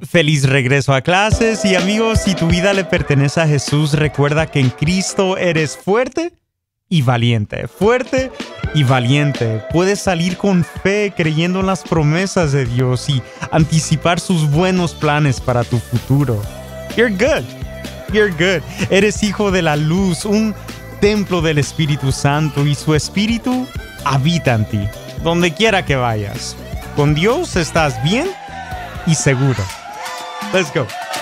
Feliz regreso a clases y amigos, si tu vida le pertenece a Jesús, recuerda que en Cristo eres fuerte y valiente. Fuerte y valiente. Puedes salir con fe creyendo en las promesas de Dios y anticipar sus buenos planes para tu futuro. You're good. You're good. Eres hijo de la luz, un templo del Espíritu Santo y su Espíritu habita en ti, donde quiera que vayas. Con Dios estás bien y seguro. Let's go.